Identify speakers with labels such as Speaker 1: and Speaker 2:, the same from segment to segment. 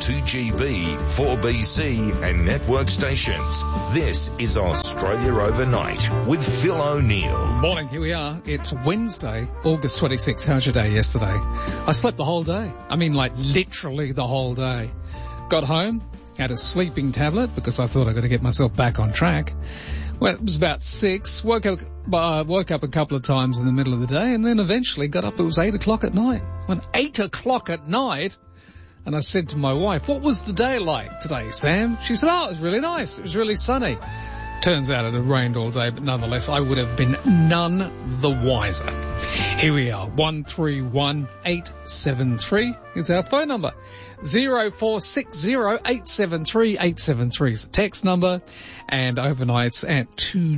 Speaker 1: 2GB, 4BC and network stations. This is Australia Overnight with Phil O'Neill.
Speaker 2: Morning, here we are. It's Wednesday, August 26th. How's your day yesterday? I slept the whole day. I mean, like literally the whole day. Got home, had a sleeping tablet because I thought I got to get myself back on track. Well, it was about 6, woke up a couple of times in the middle of the day and then eventually got up. It was 8 o'clock at night. When 8 o'clock at night, and I said to my wife, what was the day like today, Sam? She said, it was really nice. It was really sunny. Turns out it had rained all day, but nonetheless, I would have been none the wiser. Here we are, 131873 is our phone number. 0460873873 is the text number, and overnights at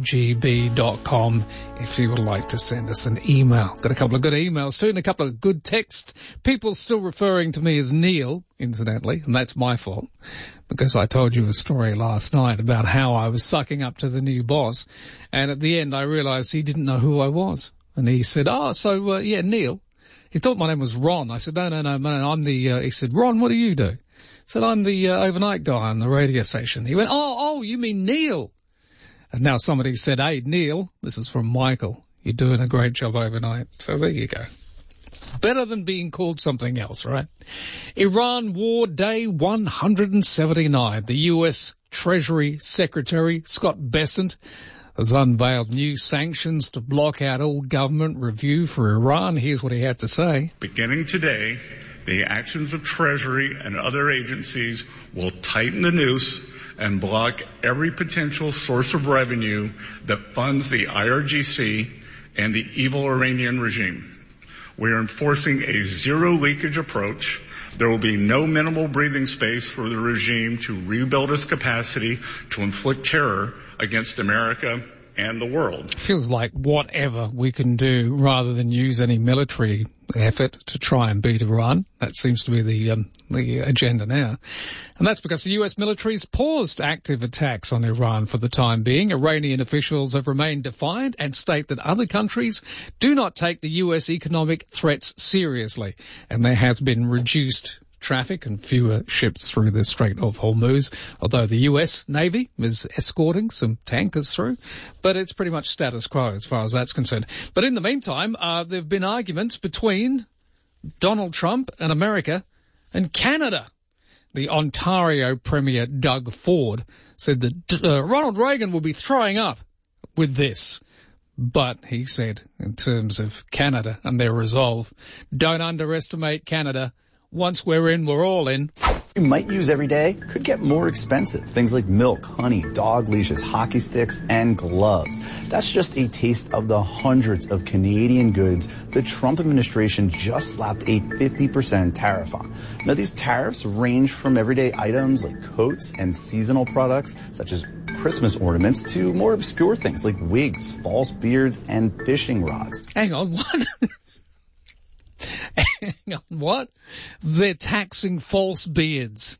Speaker 2: 2gb.com if you would like to send us an email. Got a couple of good emails too and a couple of good texts. People still referring to me as Neil, incidentally, and that's my fault because I told you a story last night about how I was sucking up to the new boss, and at the end I realized he didn't know who I was. And he said, Neil. He thought my name was Ron. I said, no, I'm the, he said, Ron, what do you do? I said, I'm the overnight guy on the radio station. He went, oh, you mean Neil? And now somebody said, hey, Neil, this is from Michael. You're doing a great job overnight. So there you go. Better than being called something else, right? Iran War Day 179. The U.S. Treasury Secretary, Scott Bessent, has unveiled new sanctions to block out all government review for Iran. Here's what he had to say.
Speaker 3: Beginning today, the actions of Treasury and other agencies will tighten the noose and block every potential source of revenue that funds the IRGC and the evil Iranian regime. We are enforcing a zero leakage approach. There will be no minimal breathing space for the regime to rebuild its capacity to inflict terror against America and the world.
Speaker 2: Feels like whatever we can do rather than use any military effort to try and beat Iran. That seems to be the agenda now. And that's because the US military's paused active attacks on Iran for the time being. Iranian officials have remained defiant and state that other countries do not take the US economic threats seriously. And there has been reduced traffic and fewer ships through the Strait of Hormuz, although the US Navy is escorting some tankers through, but it's pretty much status quo as far as that's concerned. But in the meantime, there have been arguments between Donald Trump and America and Canada. The Ontario Premier Doug Ford said that Ronald Reagan will be throwing up with this. But he said, in terms of Canada and their resolve, don't underestimate Canada. Once we're in, we're all in.
Speaker 4: You might use every day could get more expensive. Things like milk, honey, dog leashes, hockey sticks, and gloves. That's just a taste of the hundreds of Canadian goods the Trump administration just slapped a 50% tariff on. Now, these tariffs range from everyday items like coats and seasonal products, such as Christmas ornaments, to more obscure things like wigs, false beards, and fishing rods.
Speaker 2: Hang on, what? Hang on, what? They're taxing false beards.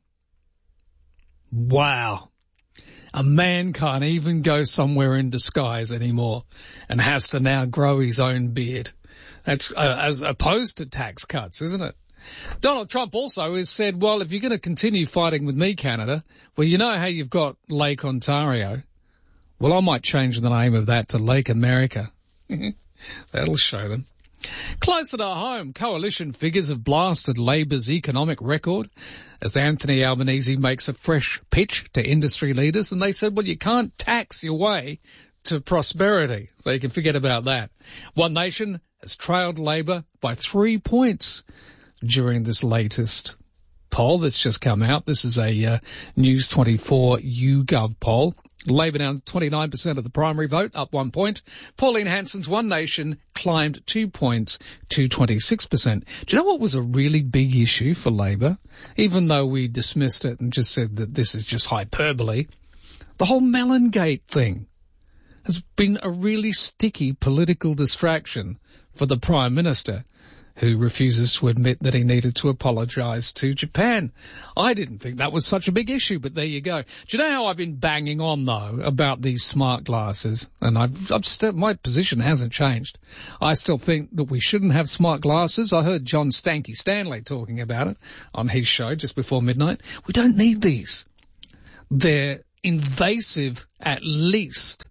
Speaker 2: Wow. A man can't even go somewhere in disguise anymore and has to now grow his own beard. That's as opposed to tax cuts, isn't it? Donald Trump also has said, well, if you're going to continue fighting with me, Canada, well, you know how you've got Lake Ontario. Well, I might change the name of that to Lake America. That'll show them. Closer to home, coalition figures have blasted Labor's economic record as Anthony Albanese makes a fresh pitch to industry leaders, and they said, well, you can't tax your way to prosperity, so you can forget about that. One Nation has trailed Labor by 3 points during this latest poll that's just come out. This is a News 24 YouGov poll. Labor now 29% of the primary vote, up 1 point. Pauline Hanson's One Nation climbed 2 points to 26%. Do you know what was a really big issue for Labor? Even though we dismissed it and just said that this is just hyperbole, the whole Mellon-Gate thing has been a really sticky political distraction for the Prime Minister, who refuses to admit that he needed to apologise to Japan. I didn't think that was such a big issue, but there you go. Do you know how I've been banging on, though, about these smart glasses? And my position hasn't changed. I still think that we shouldn't have smart glasses. I heard John Stanky Stanley talking about it on his show just before midnight. We don't need these. They're invasive, at least,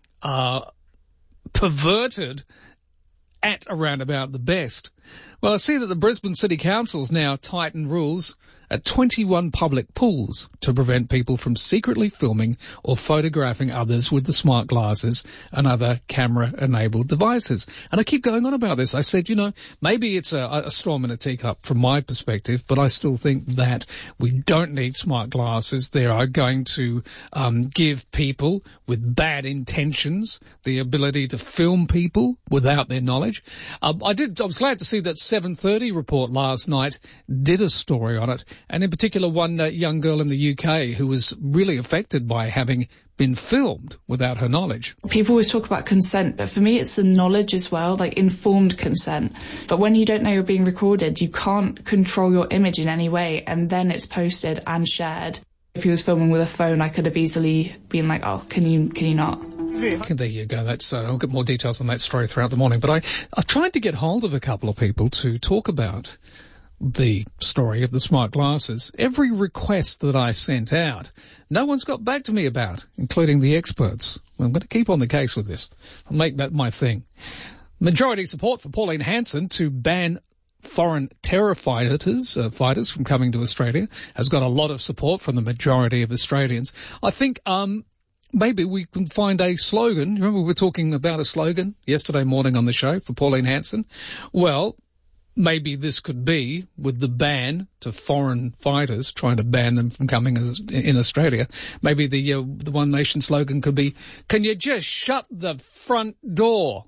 Speaker 2: perverted at around about the best. Well, I see that the Brisbane City Council's now tightened rules at 21 public pools to prevent people from secretly filming or photographing others with the smart glasses and other camera-enabled devices. And I keep going on about this. I said, maybe it's a storm in a teacup from my perspective, but I still think that we don't need smart glasses. They are going to give people with bad intentions the ability to film people without their knowledge. I was glad to see that 7:30 report last night did a story on it. And in particular, one young girl in the UK who was really affected by having been filmed without her knowledge.
Speaker 5: People always talk about consent, but for me it's the knowledge as well, like informed consent. But when you don't know you're being recorded, you can't control your image in any way, and then it's posted and shared. If he was filming with a phone, I could have easily been like, oh, can you not?
Speaker 2: There you go. I'll get more details on that story throughout the morning. But I tried to get hold of a couple of people to talk about the story of the smart glasses. Every request that I sent out, no one's got back to me about, including the experts. Well, I'm going to keep on the case with this. I'll make that my thing. Majority support for Pauline Hanson to ban foreign terror fighters from coming to Australia has got a lot of support from the majority of Australians. I think maybe we can find a slogan. Remember we were talking about a slogan yesterday morning on the show for Pauline Hanson? Well, maybe this could be with the ban to foreign fighters, trying to ban them from coming in Australia. Maybe the One Nation slogan could be, can you just shut the front door?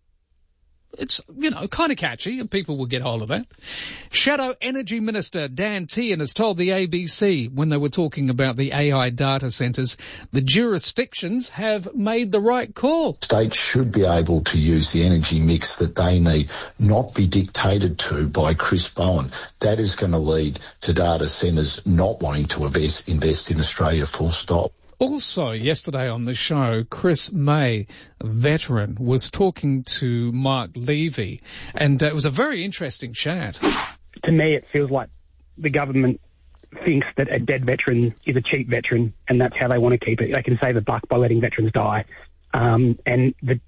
Speaker 2: It's, kind of catchy, and people will get hold of that. Shadow Energy Minister Dan Tehan has told the ABC when they were talking about the AI data centres, the jurisdictions have made the right call.
Speaker 6: States should be able to use the energy mix that they need, not be dictated to by Chris Bowen. That is going to lead to data centres not wanting to invest in Australia, full stop.
Speaker 2: Also, yesterday on the show, Chris May, a veteran, was talking to Mark Levy, and it was a very interesting chat.
Speaker 7: To me, it feels like the government thinks that a dead veteran is a cheap veteran, and that's how they want to keep it. They can save a buck by letting veterans die. And the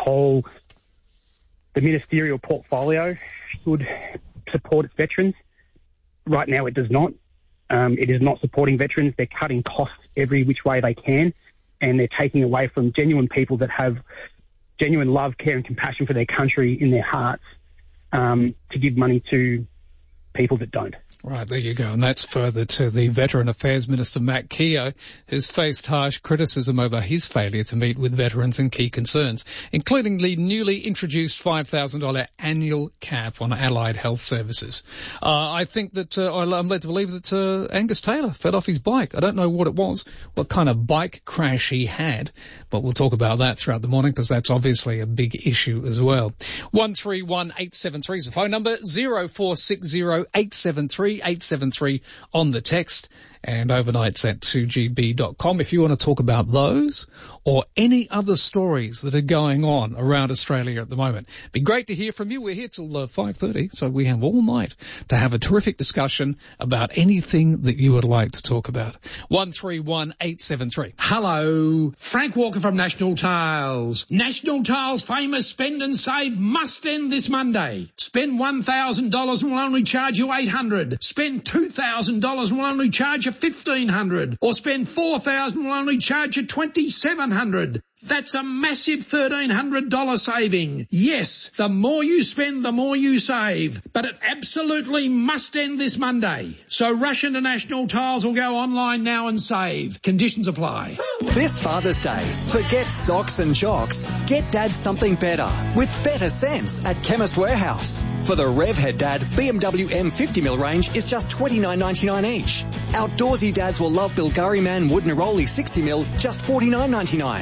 Speaker 7: ministerial portfolio should support its veterans. Right now, it does not. It is not supporting veterans. They're cutting costs every which way they can, and they're taking away from genuine people that have genuine love, care and compassion for their country in their hearts to give money to people that don't.
Speaker 2: Right, there you go. And that's further to the Veteran Affairs Minister, Matt Keogh, who's faced harsh criticism over his failure to meet with veterans and key concerns, including the newly introduced $5,000 annual cap on allied health services. I think that I'm led to believe that Angus Taylor fell off his bike. I don't know what it was, what kind of bike crash he had, but we'll talk about that throughout the morning because that's obviously a big issue as well. 131873 is the phone number, 0460 873 873 on the text, and overnights at 2GB.com if you want to talk about those or any other stories that are going on around Australia at the moment. Be great to hear from you. We're here till 5:30, so we have all night to have a terrific discussion about anything that you would like to talk about. 131873.
Speaker 8: Hello, Frank Walker from National Tiles. National Tiles' famous spend and save must end this Monday. Spend $1,000 and we'll only charge you $800. Spend $2,000 and we'll only charge you $1,500. Or spend $4,000 and we'll only charge you $2,700. That's a massive $1,300 saving. Yes, the more you spend, the more you save. But it absolutely must end this Monday. So rush into National Tiles or go online now and save. Conditions apply.
Speaker 9: This Father's Day, forget socks and jocks. Get Dad something better with better sense at Chemist Warehouse. For the Revhead Dad, BMW M50mm range is just $29.99 each. Outdoorsy dads will love Bilgari Man Wood Neroli 60mm, just $49.99.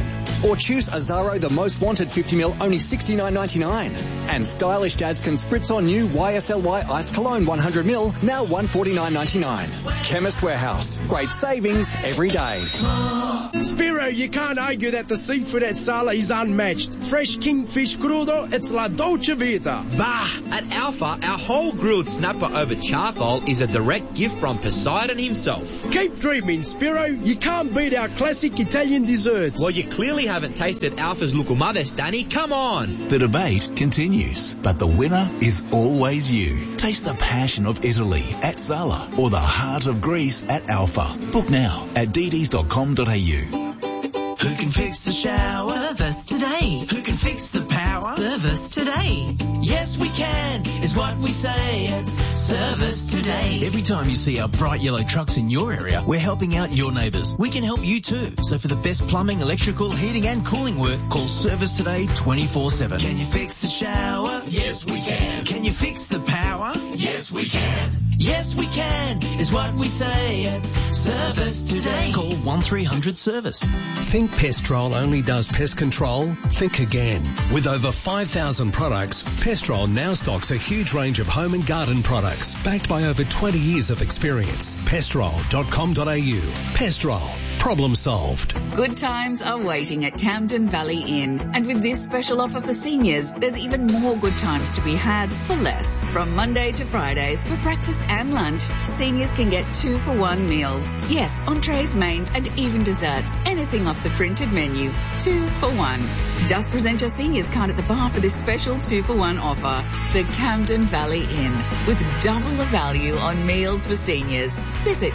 Speaker 9: Or choose Azaro the most wanted 50ml, only $69.99. And stylish dads can spritz on new YSLY Ice Cologne 100ml, now $149.99. Chemist Warehouse. Great savings every day.
Speaker 10: Spiro, you can't argue that the seafood at Sala is unmatched. Fresh kingfish crudo, it's La Dolce Vita.
Speaker 11: Bah! At Alpha, our whole grilled snapper over charcoal is a direct gift from Poseidon himself.
Speaker 10: Keep dreaming, Spiro. You can't beat our classic Italian desserts.
Speaker 11: Well, you clearly haven't tasted Alpha's Lucumades, Danny. Come on!
Speaker 12: The debate continues, but the winner is always you. Taste the passion of Italy at Sala or the heart of Greece at Alpha. Book now at dd's.com.au.
Speaker 13: Who can fix the shower?
Speaker 14: Service today.
Speaker 13: Who can fix the power?
Speaker 14: Service today.
Speaker 13: Yes, we can, is what we say at Service Today.
Speaker 15: Every time you see our bright yellow trucks in your area, we're helping out your neighbours. We can help you too. So for the best plumbing, electrical, heating and cooling work, call Service Today 24/7.
Speaker 13: Can you fix the shower? Yes, we can. Can you fix the power? Yes, we can. Yes, we can, is what we say at Service Today.
Speaker 15: Call 1300-SERVICE.
Speaker 16: Think Pestrol only does pest control? Think again. With over 5,000 products, Pestrol now stocks a huge range of home and garden products backed by over 20 years of experience. Pestrol.com.au. Pestrol. Problem solved.
Speaker 17: Good times are waiting at Camden Valley Inn. And with this special offer for seniors, there's even more good times to be had for less. From Monday to Fridays for breakfast and lunch, seniors can get 2-for-1 meals. Yes, entrees, mains and even desserts. Anything off the printed menu. 2 for 1. Just present your seniors card at the bar for this special 2-for-1 offer. The Camden Valley Inn, with double the value on meals for seniors. Visit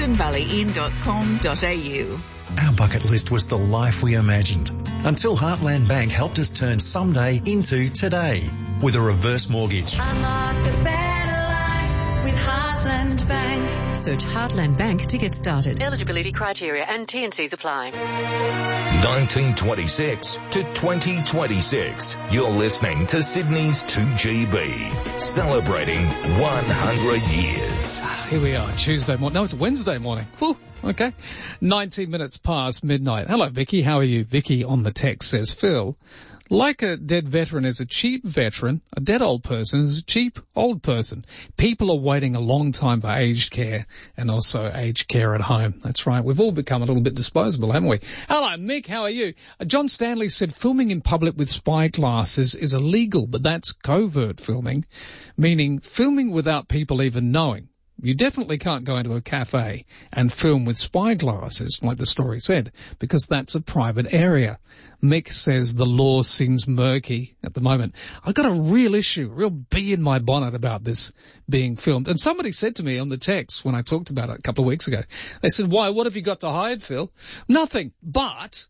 Speaker 17: camdenvalleyinn.com.au.
Speaker 18: Our bucket list was the life we imagined, until Heartland Bank helped us turn someday into today with a reverse mortgage.
Speaker 19: Unlock a better life with Heartland Bank.
Speaker 20: Search Heartland Bank to get started. Eligibility criteria and T&Cs apply.
Speaker 1: 1926 to 2026. You're listening to Sydney's 2GB, celebrating 100 years.
Speaker 2: Here we are, Tuesday morning. No, it's Wednesday morning. Whew, okay. 19 minutes past midnight. Hello, Vicky. How are you? Vicky on the text says, Phil, like a dead veteran is a cheap veteran, a dead old person is a cheap old person. People are waiting a long time for aged care and also aged care at home. That's right. We've all become a little bit disposable, haven't we? Hello, Mick. How are you? John Stanley said filming in public with spy glasses is illegal, but that's covert filming, meaning filming without people even knowing. You definitely can't go into a cafe and film with spy glasses, like the story said, because that's a private area. Mick says the law seems murky at the moment. I've got a real issue, real bee in my bonnet about this being filmed. And somebody said to me on the text when I talked about it a couple of weeks ago, they said, why, what have you got to hide, Phil? Nothing, but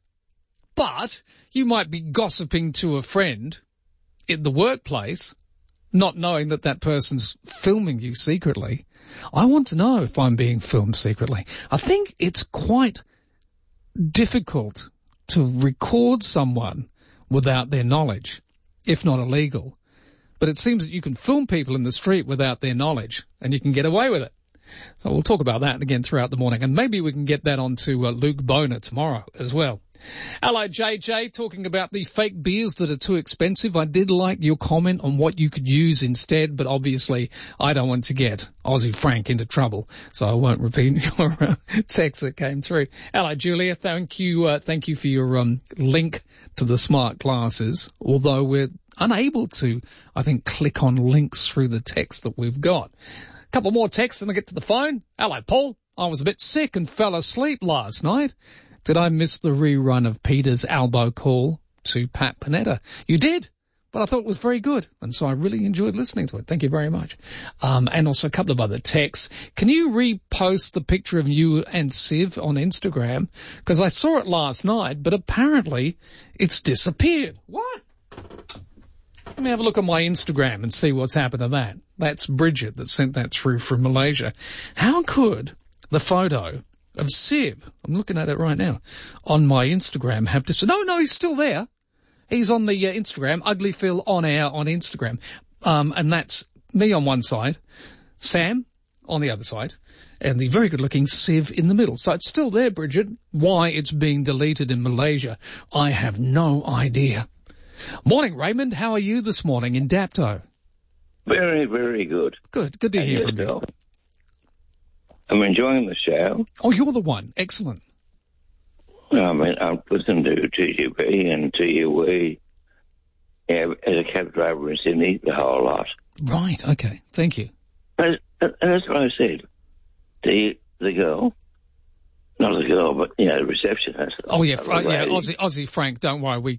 Speaker 2: you might be gossiping to a friend in the workplace, not knowing that that person's filming you secretly. I want to know if I'm being filmed secretly. I think it's quite difficult to record someone without their knowledge, if not illegal. But it seems that you can film people in the street without their knowledge, and you can get away with it. So we'll talk about that again throughout the morning, and maybe we can get that on to Luke Boner tomorrow as well. Hello, JJ, talking about the fake beers that are too expensive. I did like your comment on what you could use instead, but obviously I don't want to get Aussie Frank into trouble, so I won't repeat your text that came through. Hello, Julia. Thank you for your link to the smart glasses, although we're unable to, I think, click on links through the text that we've got. A couple more texts and I get to the phone. Hello, Paul. I was a bit sick and fell asleep last night. Did I miss the rerun of Peter's elbow call to Pat Panetta? You did, but I thought it was very good, and so I really enjoyed listening to it. Thank you very much. And also a couple of other texts. Can you repost the picture of you and Siv on Instagram? Because I saw it last night, but apparently it's disappeared. What? Let me have a look at my Instagram and see what's happened to that. That's Bridget that sent that through from Malaysia. How could the photo of Siv, I'm looking at it right now, on my Instagram have to... No, he's still there. He's on the Instagram, Ugly Phil on air on Instagram. And that's me on one side, Sam on the other side, and the very good-looking Civ in the middle. So it's still there, Bridget. Why it's being deleted in Malaysia, I have no idea. Morning, Raymond. How are you this morning in Dapto?
Speaker 21: Very, very good.
Speaker 2: Good to hear from you.
Speaker 21: I'm enjoying the show.
Speaker 2: Oh, you're the one. Excellent.
Speaker 21: I mean, I'm listening to TGP and TUE as a cab driver in Sydney, the whole lot.
Speaker 2: Right, okay. Thank you.
Speaker 21: And that's what I said. The girl, not the girl, but, the receptionist.
Speaker 2: Oh, yeah, Aussie Frank, don't worry,